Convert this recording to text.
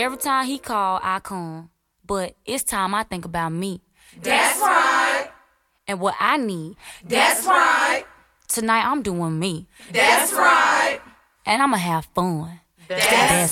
every time he call, I come. But it's time I think about me. That's right. And what I need. That's right. Tonight I'm doing me. That's right. And I'ma have fun. That's